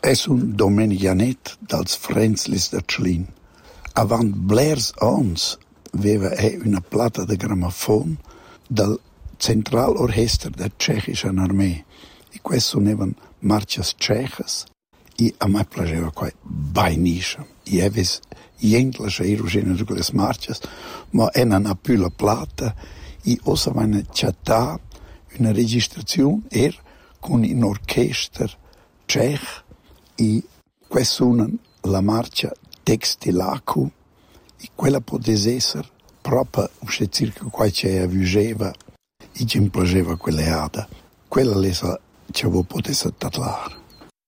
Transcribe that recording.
Es un domeniganet dals Frenzlis da Tschlin. Avant blers ons aveva una plata de grammofon dal Central Orchester der Tschechischen Armee. E questo suonavan marcias tschechas e a me piaceva qua bainisce. E avevo gente che erano quelle marcias, ma erano più la plata e osavano chattare una registrazione con un'orchestra tschech e questo suona la marcia Textilacu e quella potesse essere proprio uscita circa qua che avvigeva e ci piaceva quella ada. Quella che potesse parlare.